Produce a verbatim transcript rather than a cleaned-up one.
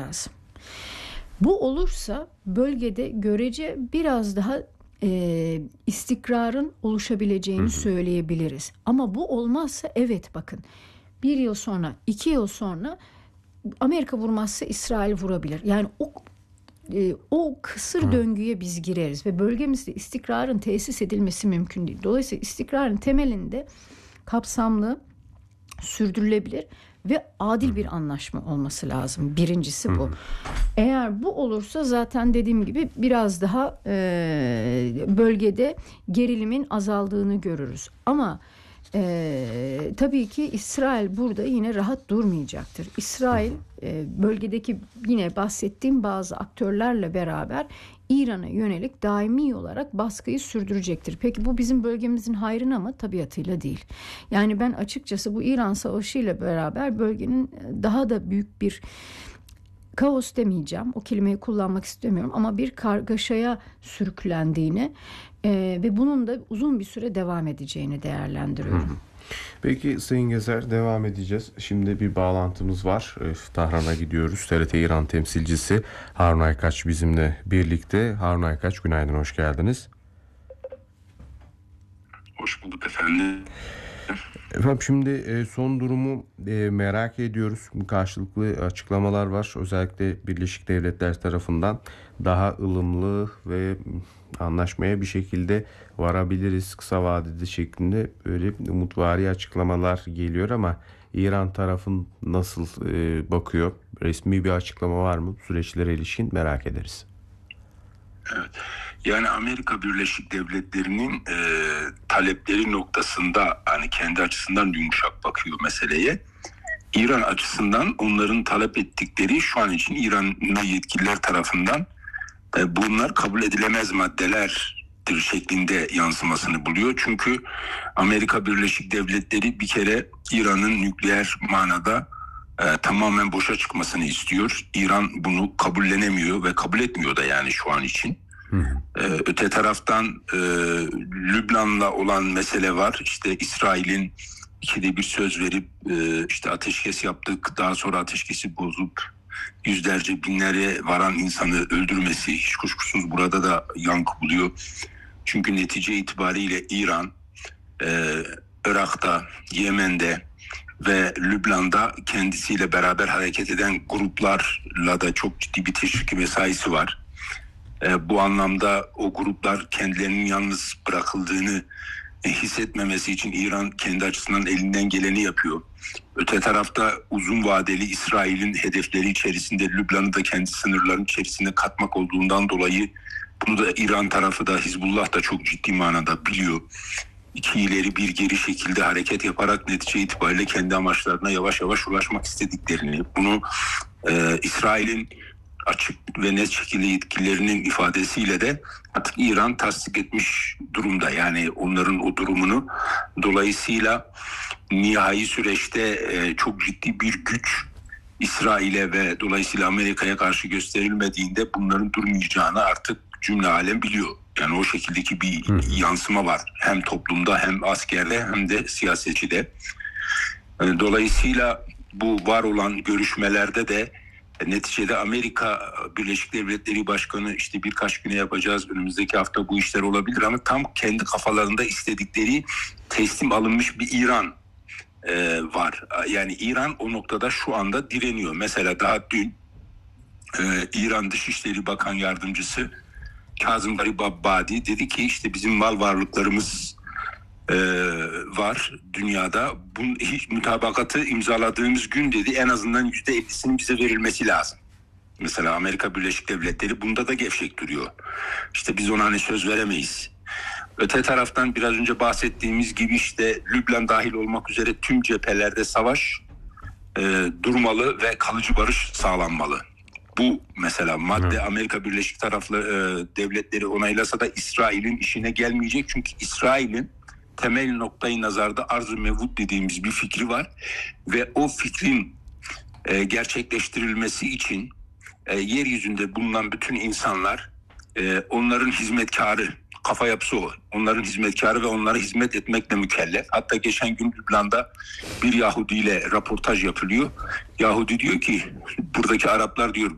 lazım. Bu olursa bölgede görece biraz daha e, istikrarın oluşabileceğini hı hı. söyleyebiliriz. Ama bu olmazsa evet bakın bir yıl sonra, iki yıl sonra Amerika vurmazsa İsrail vurabilir. Yani o e, o kısır hı. döngüye biz gireriz ve bölgemizde istikrarın tesis edilmesi mümkün değil. Dolayısıyla istikrarın temelinde kapsamlı, sürdürülebilir ve adil bir anlaşma olması lazım. Birincisi bu. Eğer bu olursa zaten dediğim gibi biraz daha e, bölgede gerilimin azaldığını görürüz. Ama e, tabii ki İsrail burada yine rahat durmayacaktır. İsrail e, bölgedeki yine bahsettiğim bazı aktörlerle beraber İran'a yönelik daimi olarak baskıyı sürdürecektir. Peki bu bizim bölgemizin hayrına mı? Tabiatıyla değil. Yani ben açıkçası bu İran Savaşı ile beraber bölgenin daha da büyük bir kaos demeyeceğim, o kelimeyi kullanmak istemiyorum ama bir kargaşaya sürüklendiğini e, ve bunun da uzun bir süre devam edeceğini değerlendiriyorum. Peki Sayın Gezer, devam edeceğiz. Şimdi bir bağlantımız var. Tahran'a gidiyoruz. T R T İran temsilcisi Harun Aykaç bizimle birlikte. Harun Aykaç, günaydın, hoş geldiniz. Hoş bulduk efendim. Efendim şimdi son durumu merak ediyoruz. Karşılıklı açıklamalar var. Özellikle Birleşik Devletler tarafından daha ılımlı ve anlaşmaya bir şekilde varabiliriz kısa vadede şeklinde böyle umutvari açıklamalar geliyor ama İran tarafın nasıl bakıyor? Resmi bir açıklama var mı? Süreçlere ilişkin merak ederiz. Evet. Yani Amerika Birleşik Devletleri'nin e, talepleri noktasında hani kendi açısından yumuşak bakıyor meseleye. İran açısından onların talep ettikleri şu an için İranlı yetkililer tarafından e, bunlar kabul edilemez maddelerdir şeklinde yansımasını buluyor. Çünkü Amerika Birleşik Devletleri bir kere İran'ın nükleer manada e, tamamen boşa çıkmasını istiyor. İran bunu kabullenemiyor ve kabul etmiyor da yani şu an için. Hı hı. Ee, öte taraftan e, Lübnan'la olan mesele var. İşte İsrail'in ikide bir söz verip e, işte ateşkes yaptık, daha sonra ateşkesi bozup yüzlerce binlere varan insanı öldürmesi hiç kuşkusuz burada da yankı buluyor. Çünkü netice itibariyle İran e, Irak'ta, Yemen'de ve Lübnan'da kendisiyle beraber hareket eden gruplarla da çok ciddi bir teşvik mesaisi var. E, bu anlamda o gruplar kendilerinin yalnız bırakıldığını e, hissetmemesi için İran kendi açısından elinden geleni yapıyor. Öte tarafta uzun vadeli İsrail'in hedefleri içerisinde Lübnan'ı da kendi sınırlarının içerisine katmak olduğundan dolayı bunu da İran tarafı da Hizbullah da çok ciddi manada biliyor. İki ileri bir geri şekilde hareket yaparak netice itibariyle kendi amaçlarına yavaş yavaş ulaşmak istediklerini, bunu e, İsrail'in açık ve net şekilde yetkililerinin ifadesiyle de artık İran tasdik etmiş durumda. Yani onların o durumunu, dolayısıyla nihai süreçte e, çok ciddi bir güç İsrail'e ve dolayısıyla Amerika'ya karşı gösterilmediğinde bunların durmayacağını artık cümle alem biliyor. Yani o şekildeki bir Hı. yansıma var. Hem toplumda hem askerde hem de siyasetçide. Yani dolayısıyla bu var olan görüşmelerde de neticede Amerika Birleşik Devletleri Başkanı işte birkaç güne yapacağız, önümüzdeki hafta bu işler olabilir ama tam kendi kafalarında istedikleri teslim alınmış bir İran e, var. Yani İran o noktada şu anda direniyor. Mesela daha dün e, İran Dışişleri Bakan Yardımcısı Kazım Garibabbadi dedi ki işte bizim mal varlıklarımız e, var dünyada. Bu hiç mutabakatı imzaladığımız gün dedi en azından yüzde ellisinin bize verilmesi lazım. Mesela Amerika Birleşik Devletleri bunda da gevşek duruyor. İşte biz ona hani söz veremeyiz. Öte taraftan biraz önce bahsettiğimiz gibi işte Lübnan dahil olmak üzere tüm cephelerde savaş e, durmalı ve kalıcı barış sağlanmalı. Bu mesela madde Amerika Birleşik taraflı e, devletleri onaylasa da İsrail'in işine gelmeyecek. Çünkü İsrail'in temel noktayı nazarda arz-ı mevud dediğimiz bir fikri var. Ve o fikrin e, gerçekleştirilmesi için e, yeryüzünde bulunan bütün insanlar e, onların hizmetkarı, kafa yapısı o. Onların hizmetkarı ve onlara hizmet etmekle mükellef. Hatta geçen gün Lübnan'da bir Yahudi ile röportaj yapılıyor. Yahudi diyor ki buradaki Araplar diyor